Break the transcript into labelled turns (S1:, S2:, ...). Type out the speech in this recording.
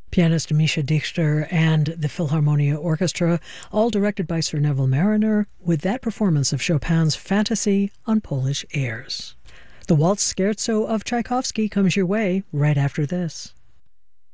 S1: Pianist Misha Dichter and the Philharmonia Orchestra, all directed by Sir Neville Marriner, with that performance of Chopin's Fantasy on Polish airs. The Waltz Scherzo of Tchaikovsky comes your way right after this.